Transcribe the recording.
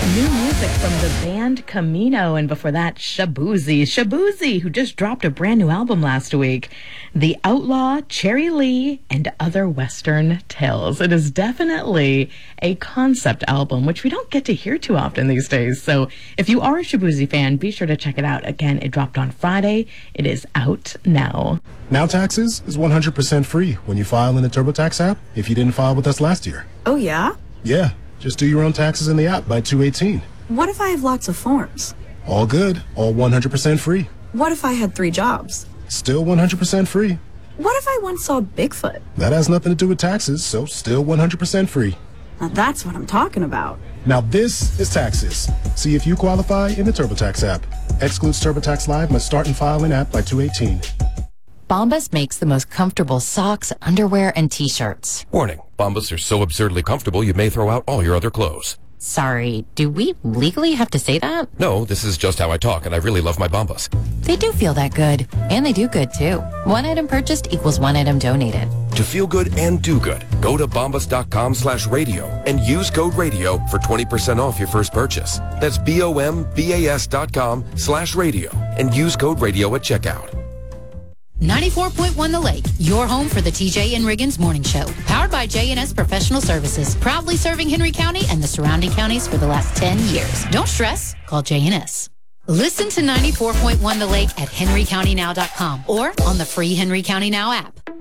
New music from the band Camino, and before that, Shaboozey, who just dropped a brand new album last week. The Outlaw, Cherry Lee, and Other Western Tales. It is definitely a concept album, which we don't get to hear too often these days. So if you are a Shaboozey fan, be sure to check it out. Again, it dropped on Friday. It is out now. Now Taxes is 100% free when you file in the TurboTax app if you didn't file with us last year. Oh, yeah? Yeah. Just do your own taxes in the app by 2/18. What if I have lots of forms? All good. All 100% free. What if I had 3 jobs? Still 100% free. What if I once saw Bigfoot? That has nothing to do with taxes, so still 100% free. Now that's what I'm talking about. Now this is Taxes. See if you qualify in the TurboTax app. Excludes TurboTax Live, must start and file in app by 2/18. Bombas makes the most comfortable socks, underwear, and T-shirts. Warning, Bombas are so absurdly comfortable you may throw out all your other clothes. Sorry, do we legally have to say that? No, this is just how I talk, and I really love my Bombas. They do feel that good. And they do good, too. One item purchased equals one item donated. To feel good and do good, go to bombas.com/radio and use code radio for 20% off your first purchase. That's BOMBAS.com/radio and use code radio at checkout. 94.1 The Lake, your home for the TJ and Riggins Morning Show. Powered by J&S Professional Services, proudly serving Henry County and the surrounding counties for the last 10 years. Don't stress, call J&S. Listen to 94.1 The Lake at henrycountynow.com or on the free Henry County Now app.